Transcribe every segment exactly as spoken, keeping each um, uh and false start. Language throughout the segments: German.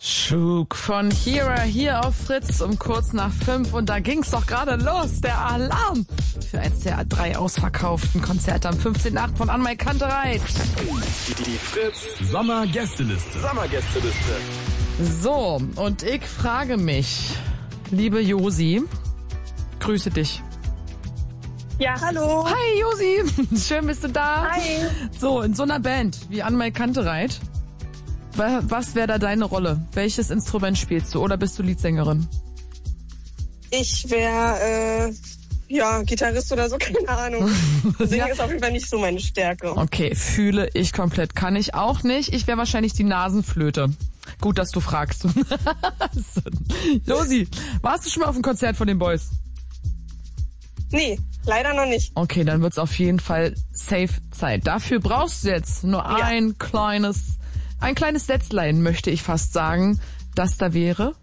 Schug von Hera hier auf Fritz um kurz nach fünf und da ging's doch gerade los, der Alarm für eins der drei ausverkauften Konzerte am fünfzehnten achten von Anmai Kantereit. Die, die Fritz Sommergästeliste. Sommergästeliste. So, und ich frage mich, liebe Josi, grüße dich. Ja, hallo. Hi Josi, schön bist du da. Hi. So, in so einer Band wie Anmai Kantereit, was wäre da deine Rolle? Welches Instrument spielst du oder bist du Leadsängerin? Ich wäre, äh, ja, Gitarrist oder so, keine Ahnung. Singen ja. Ist auf jeden Fall nicht so meine Stärke. Okay, fühle ich komplett. Kann ich auch nicht. Ich wäre wahrscheinlich die Nasenflöte. Gut, dass du fragst. Josi, warst du schon mal auf einem Konzert von den Boys? Nee, leider noch nicht. Okay, dann wird's auf jeden Fall safe Zeit. Dafür brauchst du jetzt nur ja. ein kleines... Ein kleines Sätzlein, möchte ich fast sagen, das da wäre.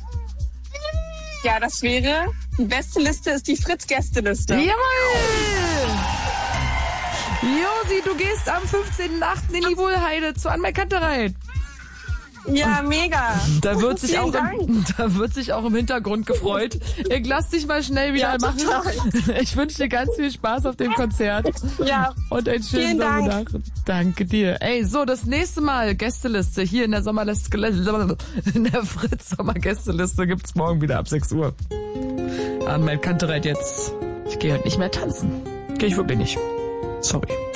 Ja, das wäre, die beste Liste ist die Fritz-Gästeliste. Jawohl! Josi, du gehst am fünfzehnten achten in die Wohlheide zu Anmai Kantereit. Ja, mega. Da wird sich auch im, da wird sich auch im Hintergrund gefreut. Ich lass dich mal schnell wieder ja, machen. Total. Ich wünsche dir ganz viel Spaß auf dem Konzert. Ja. Und einen schönen Sommertag. Danke dir. Ey, so, das nächste Mal Gästeliste hier in der Sommerliste, in der Fritz Sommergästeliste gibt's morgen wieder ab sechs Uhr. Anmai Kantereit jetzt. Ich gehe heute nicht mehr tanzen. Gehe ich wirklich nicht. Sorry.